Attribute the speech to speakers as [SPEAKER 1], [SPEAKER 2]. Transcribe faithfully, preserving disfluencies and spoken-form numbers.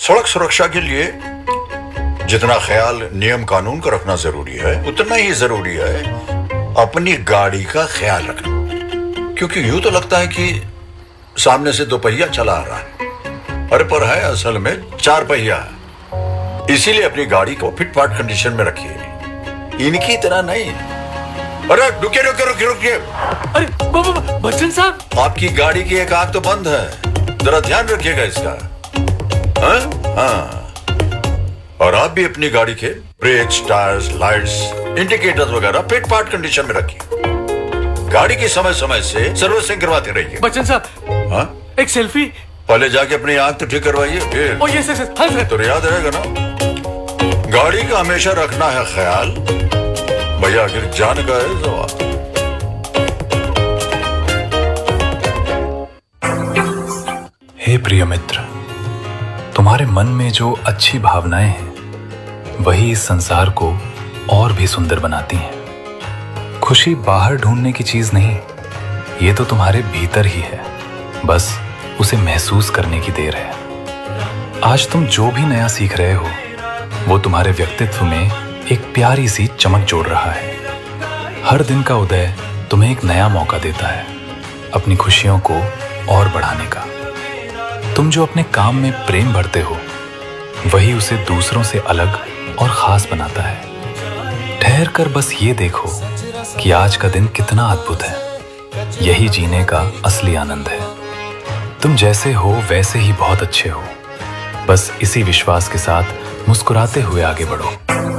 [SPEAKER 1] सड़क सुरक्षा के लिए जितना ख्याल नियम कानून का रखना जरूरी है, उतना ही जरूरी है अपनी गाड़ी का ख्याल रखना। क्योंकि यूं तो लगता है कि सामने से दो पहिया चला आ रहा है, अरे पर है असल में चार पहिया। इसीलिए अपनी गाड़ी को फिट फाट कंडीशन में रखिए, इनकी तरह नहीं। अरे रुकिए रुकिए रुकिए रुकिए।
[SPEAKER 2] अरे बच्चन साहब,
[SPEAKER 1] आपकी गाड़ी की एक आंख तो बंद है, जरा ध्यान रखिएगा इसका। हाँ हाँ, और आप भी अपनी गाड़ी के ब्रेक्स, टायर्स, लाइट्स, इंडिकेटर्स वगैरह फिट फाट कंडीशन में रखिए। गाड़ी की समय समय से सर्विसिंग करवाते रहिए।
[SPEAKER 2] बच्चन साहब,
[SPEAKER 1] हाँ,
[SPEAKER 2] एक सेल्फी।
[SPEAKER 1] पहले जाके अपनी आंख तो ठीक करवाइए, फिर
[SPEAKER 2] ओ यस यस, हाँ सर।
[SPEAKER 1] तो याद रहेगा ना, गाड़ी का हमेशा रखना है ख्याल, भैया आखिर जान का है सवाल।
[SPEAKER 3] हे प्रिय मित्र, तुम्हारे मन में जो अच्छी भावनाएं हैं वही इस संसार को और भी सुंदर बनाती हैं। खुशी बाहर ढूंढने की चीज नहीं, ये तो तुम्हारे भीतर ही है, बस उसे महसूस करने की देर है। आज तुम जो भी नया सीख रहे हो वो तुम्हारे व्यक्तित्व में एक प्यारी सी चमक जोड़ रहा है। हर दिन का उदय तुम्हें एक नया मौका देता है अपनी खुशियों को और बढ़ाने का। तुम जो अपने काम में प्रेम भरते हो वही उसे दूसरों से अलग और खास बनाता है। ठहर कर बस ये देखो कि आज का दिन कितना अद्भुत है। यही जीने का असली आनंद है। तुम जैसे हो वैसे ही बहुत अच्छे हो, बस इसी विश्वास के साथ मुस्कुराते हुए आगे बढ़ो।